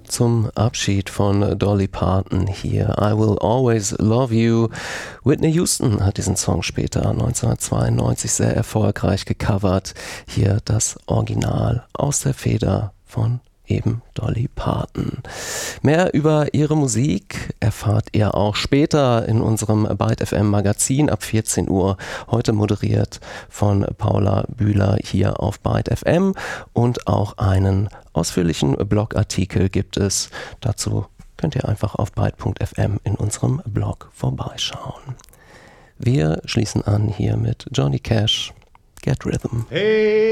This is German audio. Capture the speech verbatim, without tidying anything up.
zum Abschied von Dolly Parton hier. I Will Always Love You. Whitney Houston hat diesen Song später neunzehnhundertzweiundneunzig sehr erfolgreich gecovert. Hier das Original aus der Feder von eben Dolly Parton. Mehr über ihre Musik erfahrt ihr auch später in unserem Byte F M Magazin ab vierzehn Uhr. Heute moderiert von Paula Bühler hier auf Byte F M, und auch einen ausführlichen Blogartikel gibt es. Dazu könnt ihr einfach auf byte punkt f m in unserem Blog vorbeischauen. Wir schließen an hier mit Johnny Cash, Get Rhythm. Hey.